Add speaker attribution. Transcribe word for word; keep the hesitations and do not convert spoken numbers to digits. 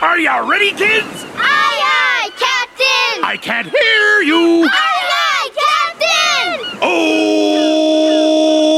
Speaker 1: Are you ready, kids?
Speaker 2: Aye, aye, Captain!
Speaker 1: I can't hear you!